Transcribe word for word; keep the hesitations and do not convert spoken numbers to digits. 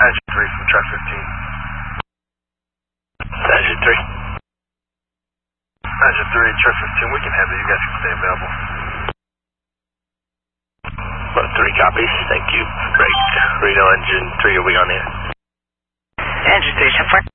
Engine three from truck fifteen. Engine three. Engine three, truck fifteen, we can handle you guys can stay available. About three copies, thank you. Great. Reno Engine three, are we on air? Engine three, so far.